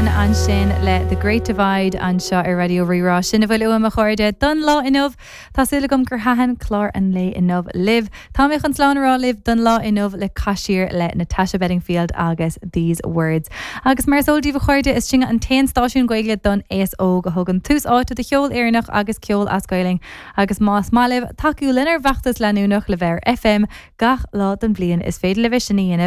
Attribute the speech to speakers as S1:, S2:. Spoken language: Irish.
S1: an sin le The Great Divide an seo ar Radio Rirá sin bhfuil uam a chuirde don lá inmh Tásúla gom gur hahan chlár an lé inmh live. Tá mé chun slánará live don lá inmh le caiisiir le Natasha Bedingfield agus These Words. Agus mar sóldíh chuirde is singa an 10 stáisiún goigile don ASO go thugan tús áta de cheol éarnach agus ceol ascoiling agus más máileh taú linar bheachtas leúnach le bhéir FM gach lá den bblion is féidir le bheith sinna